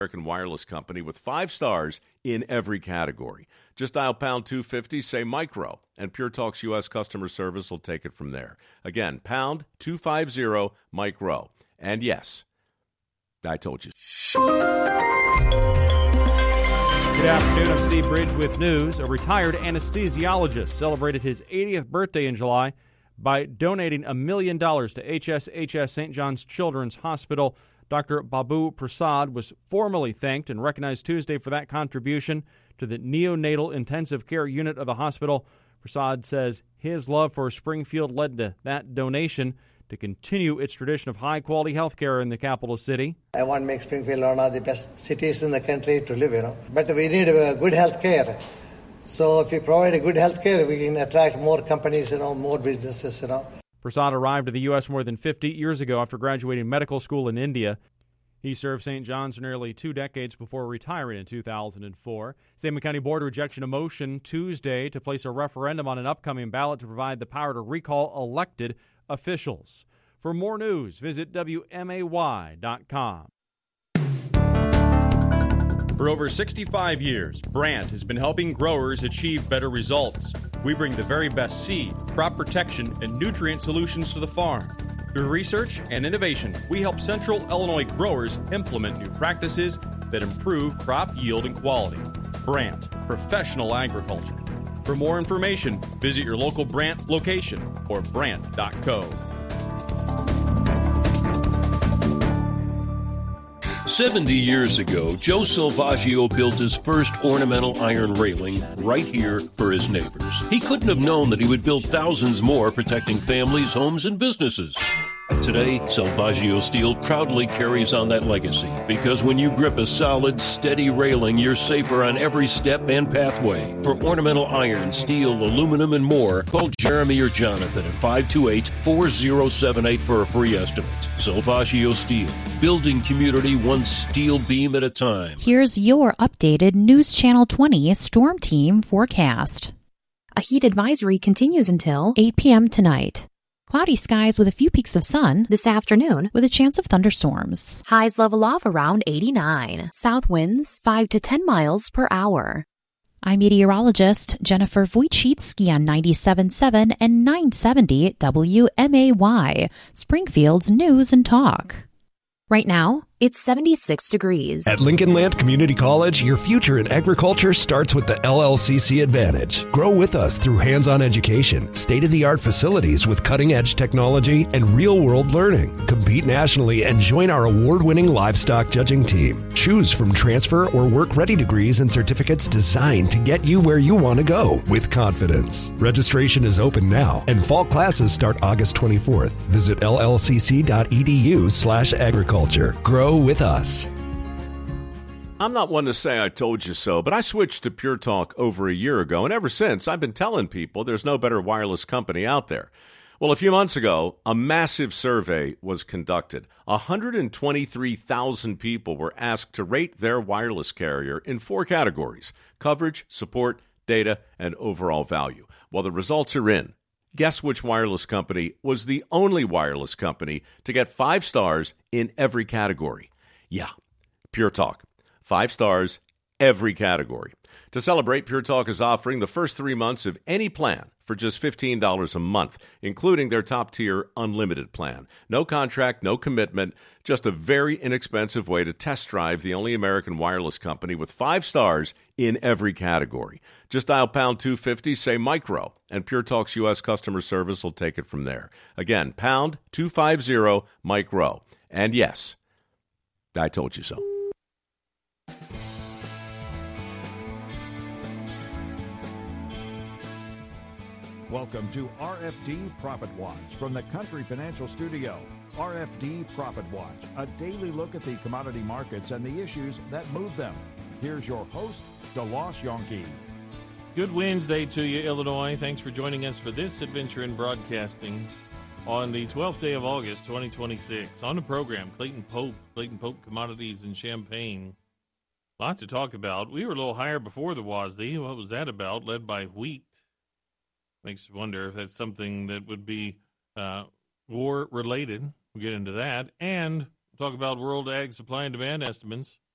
American Wireless Company with 5 stars in every category. Just dial pound 250, say micro, and Pure Talk's U.S. customer service will take it from there. Again, pound 250 micro. And yes, I told you. Good afternoon. I'm Steve Bridge with news. A retired anesthesiologist celebrated his 80th birthday in July by donating $1 million to HSHS St. John's Children's Hospital. Dr. Babu Prasad was formally thanked and recognized Tuesday for that contribution to the neonatal intensive care unit of the hospital. Prasad says his love for Springfield led to that donation to continue its tradition of high-quality health care in the capital city. I want to make Springfield one of the best cities in the country to live, But we need good health care. So if we provide a good health care, we can attract more companies, more businesses, Prasad arrived to the U.S. more than 50 years ago after graduating medical school in India. He served St. John's for nearly 2 decades before retiring in 2004. Sangamon County Board rejected a motion Tuesday to place a referendum on an upcoming ballot to provide the power to recall elected officials. For more news, visit WMAY.com. For over 65 years, Brandt has been helping growers achieve better results. We bring the very best seed, crop protection, and nutrient solutions to the farm. Through research and innovation, we help Central Illinois growers implement new practices that improve crop yield and quality. Brandt, professional agriculture. For more information, visit your local Brandt location or brandt.co. 70 years ago, Joe Salvaggio built his first ornamental iron railing right here for his neighbors. He couldn't have known that he would build thousands more, protecting families, homes, and businesses. Today, Salvaggio Steel proudly carries on that legacy, because when you grip a solid, steady railing, you're safer on every step and pathway. For ornamental iron, steel, aluminum, and more, call Jeremy or Jonathan at 528-4078 for a free estimate. Salvaggio Steel, building community one steel beam at a time. Here's your updated News Channel 20 Storm Team forecast. A heat advisory continues until 8 p.m. tonight. Cloudy skies with a few peaks of sun this afternoon with a chance of thunderstorms. Highs level off around 89. South winds 5 to 10 miles per hour. I'm meteorologist Jennifer Wojcicki on 97.7 and 970 WMAY, Springfield's News and Talk. Right now, it's 76 degrees. At Lincoln Land Community College, your future in agriculture starts with the LLCC Advantage. Grow with us through hands-on education, state-of-the-art facilities with cutting-edge technology, and real-world learning. Compete nationally and join our award-winning livestock judging team. Choose from transfer or work-ready degrees and certificates designed to get you where you want to go with confidence. Registration is open now, and fall classes start August 24th. Visit llcc.edu/agriculture. Grow with us. I'm not one to say I told you so, but I switched to Pure Talk over a year ago, and ever since, I've been telling people there's no better wireless company out there. Well, a few months ago, a massive survey was conducted. 123,000 people were asked to rate their wireless carrier in 4 categories: coverage, support, data, and overall value. Well, the results are in. Guess which wireless company was the only wireless company to get 5 stars in every category? Yeah, Pure Talk. 5 stars, every category. To celebrate, Pure Talk is offering the first 3 months of any plan for just $15 a month, including their top-tier unlimited plan. No contract, no commitment, just a very inexpensive way to test drive the only American wireless company with 5 stars in every category. Just dial pound 250, say micro, and Pure Talk's U.S. customer service will take it from there. Again, pound 250 micro. And yes, I told you so. Welcome to RFD Profit Watch from the Country Financial Studio. RFD Profit Watch, a daily look at the commodity markets and the issues that move them. Here's your host, DeLoss Yonke. Good Wednesday to you, Illinois. Thanks for joining us for this adventure in broadcasting on the 12th day of August, 2026. On the program, Clayton Pope Commodities in Champaign. Lot to talk about. We were a little higher before the WASD. What was that about? Led by wheat. Makes you wonder if that's something that would be war-related. We'll get into that. And talk about world ag supply and demand estimates.